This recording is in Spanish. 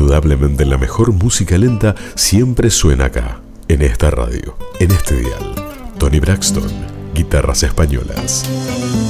Indudablemente la mejor música lenta siempre suena acá, en esta radio, en este dial. Toni Braxton, Guitarras Españolas.